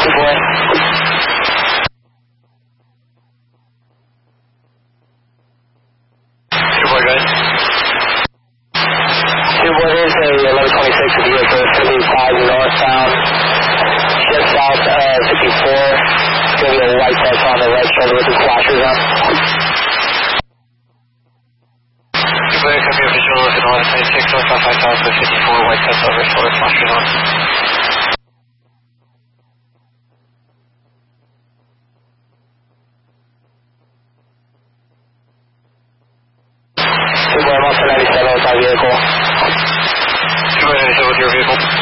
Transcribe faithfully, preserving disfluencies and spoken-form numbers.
Good boy. Good boy, guys. Good boy, there's a eleven twenty-six vehicle. It's going to be five northbound, just south of fifty-four. It's going to be a white test on the right shoulder with the flashers on. Good boy, copy of visual of eleven twenty-six, northbound five south of fifty-four, white test over shoulder, flashers on. Good boy, I'm also ninety-seven with my vehicle. Good boy, ninety-seven with your vehicle.